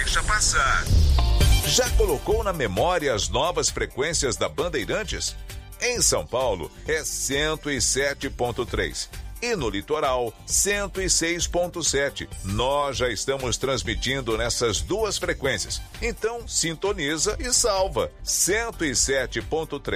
deixa passar. Já colocou na memória as novas frequências da Bandeirantes? Em São Paulo é 107.3 e no litoral 106.7. Nós já estamos transmitindo nessas duas frequências. Então sintoniza e salva 107.3